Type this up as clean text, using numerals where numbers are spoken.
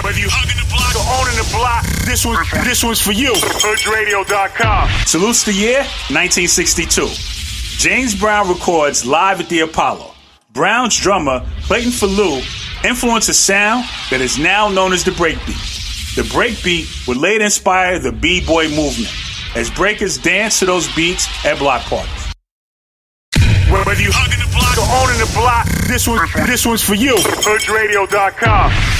Whether you hugging the block or owning the block, this one's for you. HoodRadio.com. Salutes the year 1962. James Brown records live at the Apollo. Brown's drummer, Clayton Falou, influenced a sound that is now known as the breakbeat. The breakbeat would later inspire the B-boy movement, as breakers dance to those beats at block parties. Whether you hugging the block or owning the block, this one's for you. HoodRadio.com.